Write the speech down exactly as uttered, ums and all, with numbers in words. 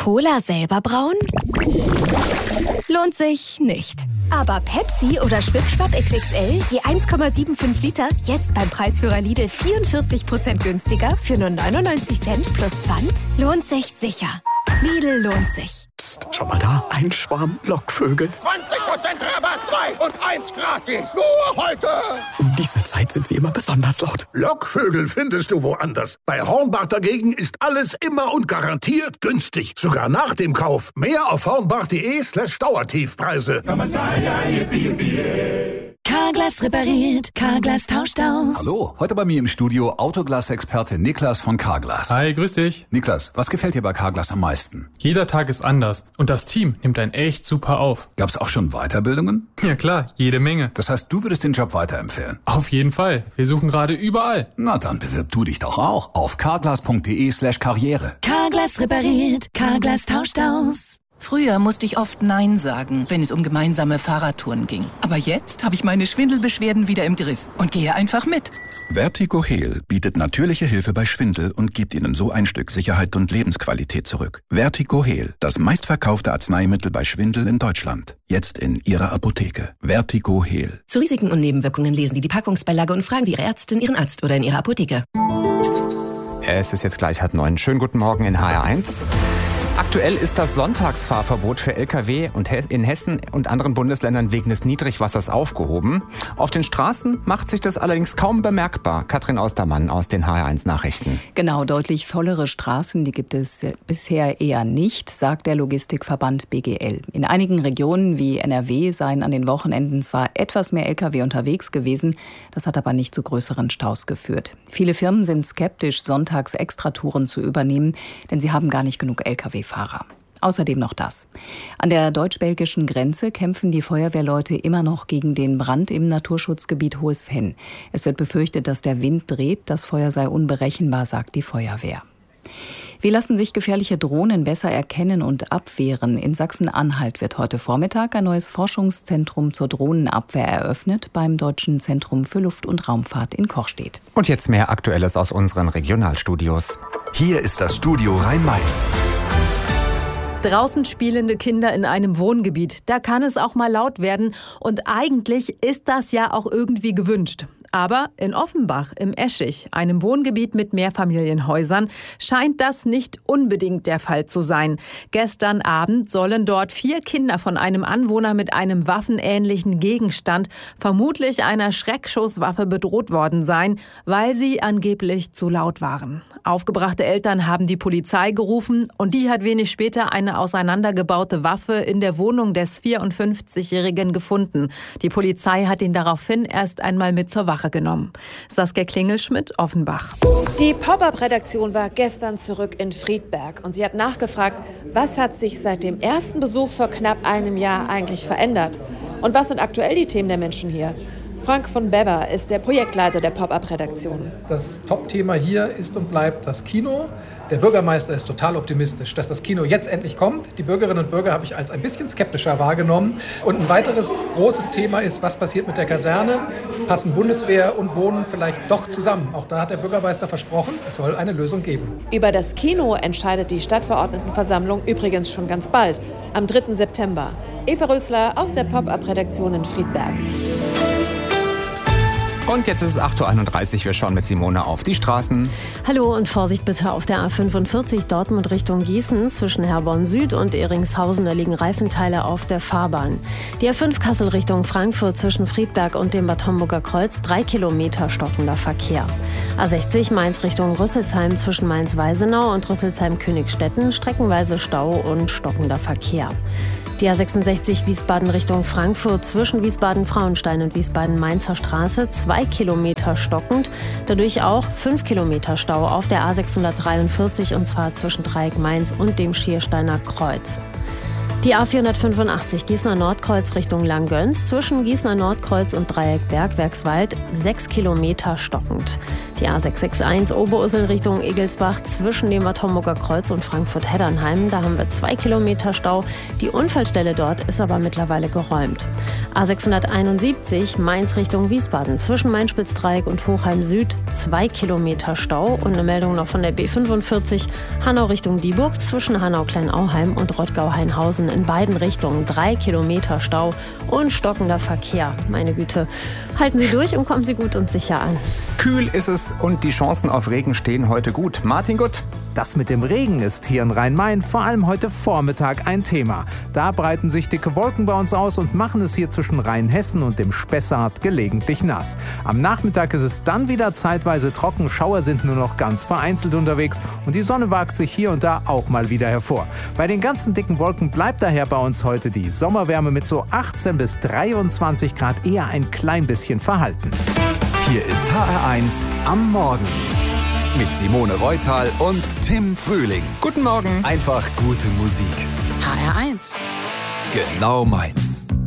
Cola selber brauen? Lohnt sich nicht. Aber Pepsi oder Schwipschwapp X X L, je eins Komma fünfundsiebzig Liter, jetzt beim Preisführer Lidl vierundvierzig Prozent günstiger für nur neunundneunzig Cent plus Pfand? Lohnt sich sicher. Lidl lohnt sich. Psst, schau mal da, ein Schwarm Lockvögel. zwanzig Prozent Rabatt, zwei und eins gratis. Nur heute. Um diese Zeit sind sie immer besonders laut. Lockvögel findest du woanders. Bei Hornbach dagegen ist alles immer und garantiert günstig. Sogar nach dem Kauf. Mehr auf hornbach.de slash Dauertiefpreise. Carglass repariert, Carglass tauscht aus. Hallo, heute bei mir im Studio Autoglas-Experte Niklas von Carglass. Hi, grüß dich. Niklas, was gefällt dir bei Carglass am meisten? Jeder Tag ist anders und das Team nimmt einen echt super auf. Gab's auch schon Weiterbildungen? Ja klar, jede Menge. Das heißt, du würdest den Job weiterempfehlen? Auf jeden Fall. Wir suchen gerade überall. Na dann bewirb du dich doch auch auf carglass.de slash Karriere. Carglass repariert, Carglass tauscht aus. Früher musste ich oft Nein sagen, wenn es um gemeinsame Fahrradtouren ging. Aber jetzt habe ich meine Schwindelbeschwerden wieder im Griff und gehe einfach mit. Vertigo Heal bietet natürliche Hilfe bei Schwindel und gibt Ihnen so ein Stück Sicherheit und Lebensqualität zurück. Vertigo Heal, das meistverkaufte Arzneimittel bei Schwindel in Deutschland. Jetzt in Ihrer Apotheke. Vertigo Heal. Zu Risiken und Nebenwirkungen lesen Sie die Packungsbeilage und fragen Sie Ihre Ärztin, Ihren Arzt oder in Ihrer Apotheke. Es ist jetzt gleich halb neun. Schönen guten Morgen in H R eins. Aktuell ist das Sonntagsfahrverbot für L K W und in Hessen und anderen Bundesländern wegen des Niedrigwassers aufgehoben. Auf den Straßen macht sich das allerdings kaum bemerkbar. Katrin Austermann aus den H R eins Nachrichten. Genau, deutlich vollere Straßen, die gibt es bisher eher nicht, sagt der Logistikverband B G L. In einigen Regionen wie N R W seien an den Wochenenden zwar etwas mehr L K W unterwegs gewesen, das hat aber nicht zu größeren Staus geführt. Viele Firmen sind skeptisch, sonntags Extratouren zu übernehmen, denn sie haben gar nicht genug L K W-Fahrer. Außerdem noch das. An der deutsch-belgischen Grenze kämpfen die Feuerwehrleute immer noch gegen den Brand im Naturschutzgebiet Hohes Venn. Es wird befürchtet, dass der Wind dreht. Das Feuer sei unberechenbar, sagt die Feuerwehr. Wie lassen sich gefährliche Drohnen besser erkennen und abwehren? In Sachsen-Anhalt wird heute Vormittag ein neues Forschungszentrum zur Drohnenabwehr eröffnet beim Deutschen Zentrum für Luft- und Raumfahrt in Kochstedt. Und jetzt mehr Aktuelles aus unseren Regionalstudios. Hier ist das Studio Rhein-Main. Draußen spielende Kinder in einem Wohngebiet, da kann es auch mal laut werden. Und eigentlich ist das ja auch irgendwie gewünscht. Aber in Offenbach im Eschig, einem Wohngebiet mit Mehrfamilienhäusern, scheint das nicht unbedingt der Fall zu sein. Gestern Abend sollen dort vier Kinder von einem Anwohner mit einem waffenähnlichen Gegenstand, vermutlich einer Schreckschusswaffe, bedroht worden sein, weil sie angeblich zu laut waren. Aufgebrachte Eltern haben die Polizei gerufen und die hat wenig später eine auseinandergebaute Waffe in der Wohnung des vierundfünfzigjährigen gefunden. Die Polizei hat ihn daraufhin erst einmal mit zur Wache genommen. Saskia Klingelschmidt, Offenbach. Die Pop-Up-Redaktion war gestern zurück in Friedberg und sie hat nachgefragt, was hat sich seit dem ersten Besuch vor knapp einem Jahr eigentlich verändert? Und was sind aktuell die Themen der Menschen hier? Frank von Beber ist der Projektleiter der Pop-Up-Redaktion. Das Top-Thema hier ist und bleibt das Kino. Der Bürgermeister ist total optimistisch, dass das Kino jetzt endlich kommt. Die Bürgerinnen und Bürger habe ich als ein bisschen skeptischer wahrgenommen. Und ein weiteres großes Thema ist, was passiert mit der Kaserne? Passen Bundeswehr und Wohnen vielleicht doch zusammen? Auch da hat der Bürgermeister versprochen, es soll eine Lösung geben. Über das Kino entscheidet die Stadtverordnetenversammlung übrigens schon ganz bald, am dritten September. Eva Rösler aus der Pop-Up-Redaktion in Friedberg. Und jetzt ist es acht Uhr einunddreißig. Wir schauen mit Simone auf die Straßen. Hallo und Vorsicht bitte auf der A fünfundvierzig Dortmund Richtung Gießen. Zwischen Herborn Süd und Eringshausen, da liegen Reifenteile auf der Fahrbahn. Die A fünf Kassel Richtung Frankfurt zwischen Friedberg und dem Bad Homburger Kreuz. Drei Kilometer stockender Verkehr. A sechzig Mainz Richtung Rüsselsheim zwischen Mainz-Weisenau und Rüsselsheim-Königstetten. Streckenweise Stau und stockender Verkehr. Die A sechsundsechzig Wiesbaden Richtung Frankfurt zwischen Wiesbaden-Frauenstein und Wiesbaden-Mainzer Straße, zwei Kilometer stockend, dadurch auch fünf Kilometer Stau auf der A sechshundertdreiundvierzig und zwar zwischen Dreieck Mainz und dem Schiersteiner Kreuz. Die A vierhundertfünfundachtzig Gießener Nordkreuz Richtung Langgöns zwischen Gießener Nordkreuz und Dreieck Bergwerkswald sechs Kilometer stockend. Die A sechshundertsechsundsiebzig Oberursel Richtung Egelsbach zwischen dem Bad Homburger Kreuz und Frankfurt-Heddernheim. Da haben wir zwei Kilometer Stau. Die Unfallstelle dort ist aber mittlerweile geräumt. A sechshunderteinundsiebzig Mainz Richtung Wiesbaden zwischen Main-Spitz-Dreieck und Hochheim Süd zwei Kilometer Stau. Und eine Meldung noch von der B fünfundvierzig Hanau Richtung Dieburg zwischen Hanau-Kleinauheim und Rottgau-Hainhausen in beiden Richtungen drei Kilometer Stau und stockender Verkehr. Meine Güte, halten Sie durch und kommen Sie gut und sicher an. Kühl ist es und die Chancen auf Regen stehen heute gut. Martin Gutt. Das mit dem Regen ist hier in Rhein-Main vor allem heute Vormittag ein Thema. Da breiten sich dicke Wolken bei uns aus und machen es hier zwischen Rheinhessen und dem Spessart gelegentlich nass. Am Nachmittag ist es dann wieder zeitweise trocken, Schauer sind nur noch ganz vereinzelt unterwegs und die Sonne wagt sich hier und da auch mal wieder hervor. Bei den ganzen dicken Wolken bleibt daher bei uns heute die Sommerwärme mit so achtzehn bis dreiundzwanzig Grad eher ein klein bisschen verhalten. Hier ist H R eins am Morgen. Mit Simone Reutal und Tim Frühling. Guten Morgen. Einfach gute Musik. H R eins. Genau meins.